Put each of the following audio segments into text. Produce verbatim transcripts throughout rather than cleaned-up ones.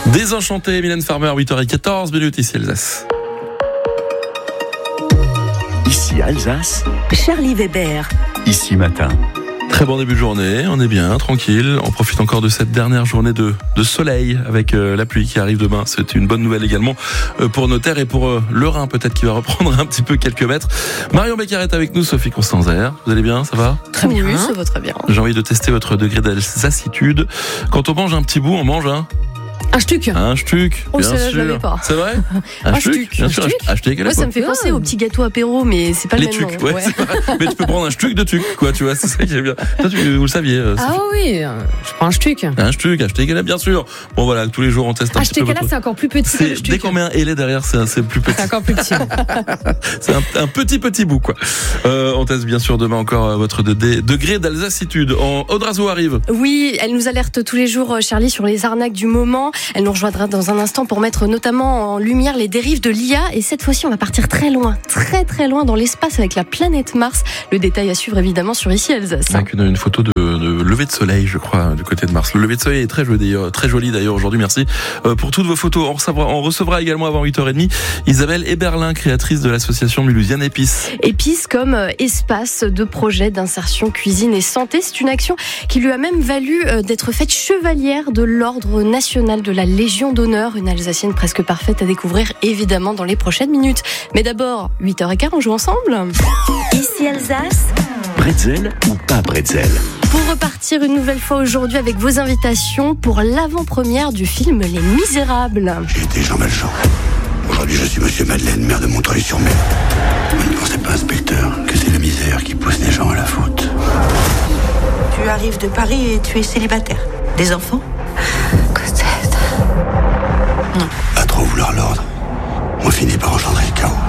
Désenchanté, Mylène Farmer, huit heures quatorze minutes, ici Alsace. Ici Alsace. Charlie Weber. Ici Matin. Très bon début de journée, on est bien, tranquille. On profite encore de cette dernière journée de, de soleil avec euh, la pluie qui arrive demain. C'est une bonne nouvelle également euh, pour nos terres et pour euh, le Rhin peut-être qui va reprendre un petit peu quelques mètres. Marion Becker est avec nous, Sophie Constanzer. Vous allez bien, ça va ? Très bien. Oui, ça va très bien. J'ai envie de tester votre degré d'alsassitude. Quand on mange un petit bout, on mange un... Un stuc. Un stuc, Oh, bien celle-là, je l'avais sûr. pas. C'est vrai ? Un stuc, stuc. bien Un sûr. stuc. Acheter quelle Moi, ça fois me fait penser Ah. aux petits gâteaux apéro, mais c'est pas Les le même tucs, nom. ouais, Ouais. c'est pas- mais tu peux prendre un stuc de tuc, quoi, tu vois, c'est ça qui est bien. Toi, tu, vous le saviez, euh, Ah Sophie. oui, euh, je prends un stuc. Un stuc, acheter quelle bien sûr. Bon voilà, tous les jours on teste un petit Acheter peu. qu'à là, votre- c'est encore plus petit que le C'est, stuc. dès qu'on met un ailé derrière, c'est, c'est plus petit. C'est encore plus petit. C'est un, un petit petit bout, quoi. Euh, on teste bien sûr demain encore euh, votre de- de- degré d'alsassitude. En Audrazo arrive. Oui, elle nous alerte tous les jours, Charlie, sur les arnaques du moment. Elle nous rejoindra dans un instant pour mettre notamment en lumière les dérives de l'I A. Et cette fois-ci, on va partir très loin, très très loin dans l'espace avec la planète Mars. Le détail à suivre évidemment sur Ici Alsace. Avec une, une photo de, de lever de soleil, je crois, du côté de Mars. Le lever de soleil est très joli d'ailleurs, très joli d'ailleurs aujourd'hui. Merci euh, pour toutes vos photos. On recevra, on recevra également avant huit heures trente Isabelle Eberlin, créatrice de l'association Mulhoosienne Épices. Épices comme euh, espace de projet d'insertion cuisine et santé. C'est une action qui lui a même valu euh, d'être faite chevalière de l'Ordre national de la Légion d'honneur. Une Alsacienne presque parfaite à découvrir évidemment dans les prochaines minutes. Mais d'abord, huit heures quinze, on joue ensemble. Ici Alsace. Bretzel ou pas bretzel? Pour repartir une nouvelle fois aujourd'hui avec vos invitations pour l'avant-première du film Les Misérables. J'ai été Jean Valjean. Aujourd'hui, je suis Monsieur Madeleine, maire de Montreuil-sur-Mer. Mais ne pensez pas, inspecteur, que c'est la misère qui pousse les gens à la faute. Tu arrives de Paris et tu es célibataire. Des enfants? Cosette. À trop vouloir l'ordre, on finit par engendrer le chaos.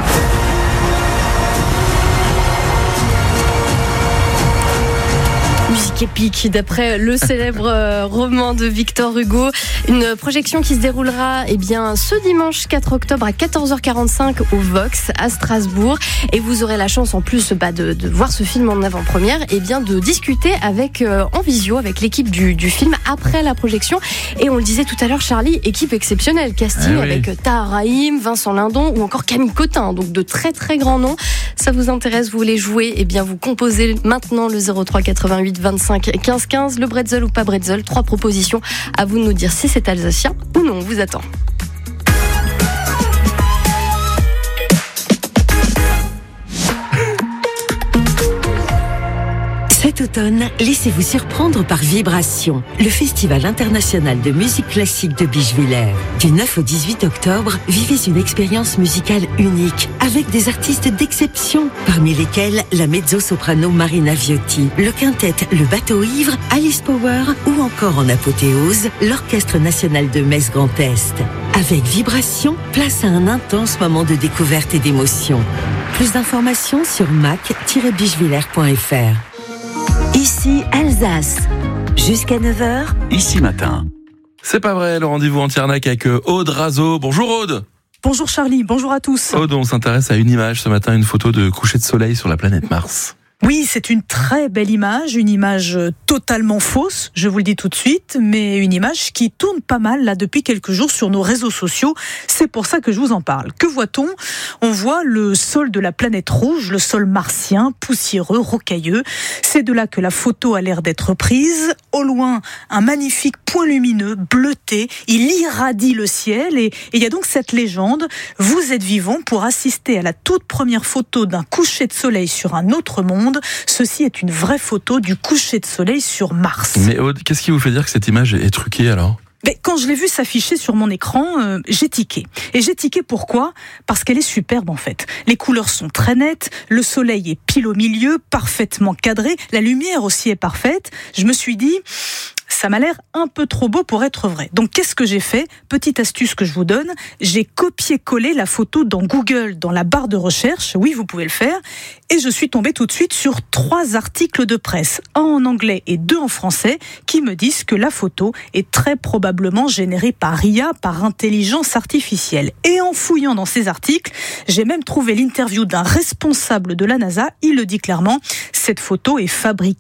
Musique épique d'après le célèbre euh, roman de Victor Hugo. Une projection qui se déroulera eh bien, ce dimanche quatre octobre à quatorze heures quarante-cinq au Vox à Strasbourg. Et vous aurez la chance en plus bah, de, de voir ce film en avant-première et bien de discuter avec euh, en visio avec l'équipe du, du film après la projection. Et on le disait tout à l'heure, Charlie, équipe exceptionnelle, casting Ah oui. avec Tahar Rahim, Vincent Lindon ou encore Camille Cotin. Donc de très très grands noms. Ça vous intéresse, vous voulez jouer, eh bien vous composez maintenant le zéro trois quatre-vingt-huit vingt-cinq quinze quinze, le bretzel ou pas bretzel, trois propositions. À vous de nous dire si c'est alsacien ou non, on vous attend. Cet automne, laissez-vous surprendre par Vibration, le festival international de musique classique de Bischwiller. Du neuf au dix-huit octobre, vivez une expérience musicale unique avec des artistes d'exception, parmi lesquels la mezzo-soprano Marina Viotti, le quintet Le Bateau Ivre, Alice Power ou encore en apothéose, l'Orchestre national de Metz Grand Est. Avec Vibration, place à un intense moment de découverte et d'émotion. Plus d'informations sur mac tiret bischwiller point f r. Ici Alsace. Jusqu'à neuf heures. Ici Matin. C'est pas vrai, le rendez-vous anti-arnaque avec euh, Aude Razo. Bonjour Aude. Bonjour Charlie, bonjour à tous. Aude, on s'intéresse à une image ce matin, une photo de coucher de soleil sur la planète Mars. Oui, c'est une très belle image, une image totalement fausse, je vous le dis tout de suite, mais une image qui tourne pas mal là depuis quelques jours sur nos réseaux sociaux. C'est pour ça que je vous en parle. Que voit-on ? On voit le sol de la planète rouge, le sol martien, poussiéreux, rocailleux. C'est de là que la photo a l'air d'être prise. Au loin, un magnifique point lumineux, bleuté, il irradie le ciel et il y a donc cette légende. Vous êtes vivant pour assister à la toute première photo d'un coucher de soleil sur un autre monde. Ceci est une vraie photo du coucher de soleil sur Mars. Mais Aude, qu'est-ce qui vous fait dire que cette image est truquée alors ? Mais quand je l'ai vue s'afficher sur mon écran, euh, j'ai tiqué. Et j'ai tiqué pourquoi ? Parce qu'elle est superbe en fait. Les couleurs sont très nettes, le soleil est pile au milieu, parfaitement cadré, la lumière aussi est parfaite. Je me suis dit... ça m'a l'air un peu trop beau pour être vrai. Donc qu'est-ce que j'ai fait ? Petite astuce que je vous donne, j'ai copié-collé la photo dans Google, dans la barre de recherche, oui vous pouvez le faire, et je suis tombée tout de suite sur trois articles de presse, un en anglais et deux en français, qui me disent que la photo est très probablement générée par I A, par intelligence artificielle. Et en fouillant dans ces articles, j'ai même trouvé l'interview d'un responsable de la NASA, il le dit clairement, cette photo est fabriquée.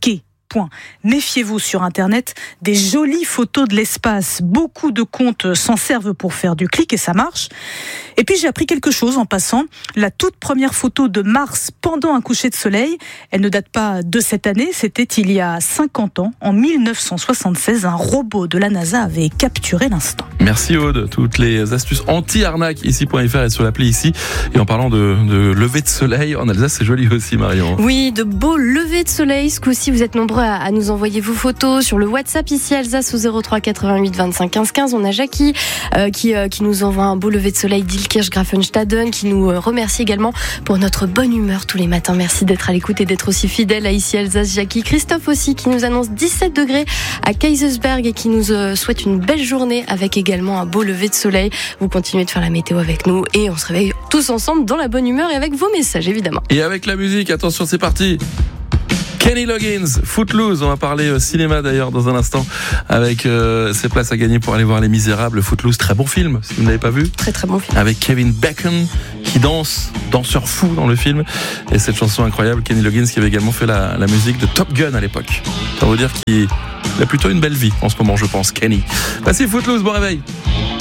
point. Méfiez-vous sur Internet des jolies photos de l'espace. Beaucoup de comptes s'en servent pour faire du clic et ça marche. Et puis j'ai appris quelque chose en passant. La toute première photo de Mars pendant un coucher de soleil, elle ne date pas de cette année, c'était il y a cinquante ans. En mille neuf cent soixante-seize, un robot de la NASA avait capturé l'instant. Merci Aude, toutes les astuces anti-arnaque ici.fr et sur l'appli ici. Et en parlant de, de lever de soleil, en Alsace c'est joli aussi Marion. Oui, de beaux levers de soleil. Ce coup-ci, vous êtes nombreux à, à nous envoyer vos photos sur le WhatsApp ici Alsace au zéro trois quatre-vingt-huit vingt-cinq quinze quinze. On a Jackie euh, qui, euh, qui nous envoie un beau lever de soleil d'Ilkirch-Grafenstaden, qui nous euh, remercie également pour notre bonne humeur tous les matins. Merci d'être à l'écoute et d'être aussi fidèle à ici Alsace. Jackie, Christophe aussi qui nous annonce dix-sept degrés à Kaisersberg et qui nous euh, souhaite une belle journée avec également un beau lever de soleil. Vous continuez de faire la météo avec nous et on se réveille tous ensemble dans la bonne humeur et avec vos messages évidemment. Et avec la musique, attention, c'est parti. Kenny Loggins, Footloose, on va parler euh, cinéma d'ailleurs dans un instant avec euh, ses places à gagner pour aller voir Les Misérables. Footloose, très bon film si vous ne l'avez pas vu. Très très bon film. Avec Kevin Bacon qui danse, danseur fou dans le film. Et cette chanson incroyable, Kenny Loggins qui avait également fait la, la musique de Top Gun à l'époque. Ça veut dire qu'il a plutôt une belle vie en ce moment je pense, Kenny. Passez Footloose, bon réveil.